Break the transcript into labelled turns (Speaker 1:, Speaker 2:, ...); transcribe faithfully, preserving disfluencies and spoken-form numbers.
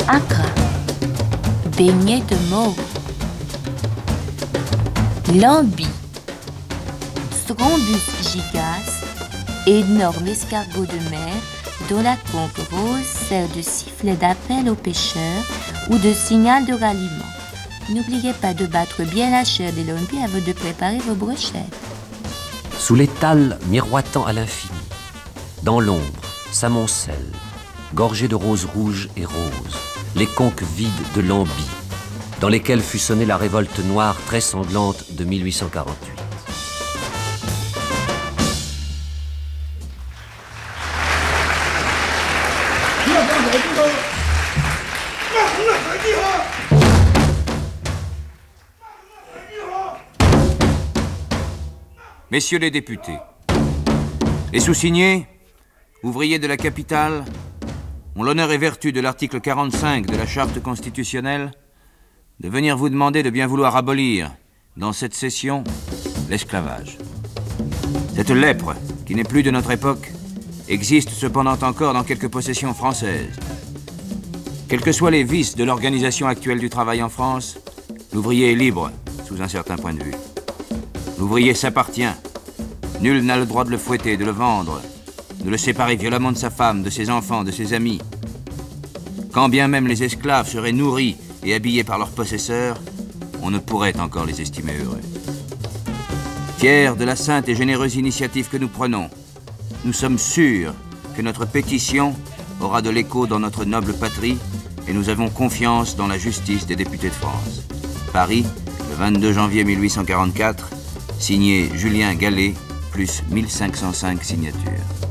Speaker 1: Accra, baigné de mauve. Lambi, Strombus gigas, énorme escargot de mer dont la conque rose sert de sifflet d'appel aux pêcheurs ou de signal de ralliement. N'oubliez pas de battre bien la chair des lambis avant de préparer vos brochettes.
Speaker 2: Sous l'étal miroitant à l'infini, dans l'ombre, s'amoncellent, gorgées de roses rouges et roses, les conques vides de Lambi, dans lesquelles fut sonnée la révolte noire très sanglante de mille huit cent quarante-huit.
Speaker 3: Messieurs les députés, les sous-signés, ouvriers de la capitale, ont l'honneur et vertu de l'article quarante-cinq de la Charte constitutionnelle de venir vous demander de bien vouloir abolir, dans cette session, l'esclavage. Cette lèpre, qui n'est plus de notre époque, existe cependant encore dans quelques possessions françaises. Quels que soient les vices de l'organisation actuelle du travail en France, l'ouvrier est libre, sous un certain point de vue. L'ouvrier s'appartient. Nul n'a le droit de le fouetter, de le vendre, de le séparer violemment de sa femme, de ses enfants, de ses amis. Quand bien même les esclaves seraient nourris et habillés par leurs possesseurs, on ne pourrait encore les estimer heureux. Fiers de la sainte et généreuse initiative que nous prenons, nous sommes sûrs que notre pétition aura de l'écho dans notre noble patrie et nous avons confiance dans la justice des députés de France. Paris, le vingt-deux janvier mille huit cent quarante-quatre, signé Julien Gallet, plus mille cinq cent cinq signatures.